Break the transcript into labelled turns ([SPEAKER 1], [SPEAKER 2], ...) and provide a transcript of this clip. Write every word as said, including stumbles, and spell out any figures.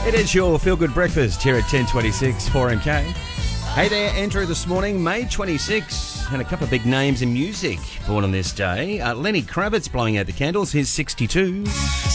[SPEAKER 1] It is your Feel Good Breakfast here at ten twenty-six, four N K. Hey there, Andrew this morning, May twenty-sixth, and a couple of big names in music born on this day. Uh, Lenny Kravitz blowing out the candles, he's sixty-two.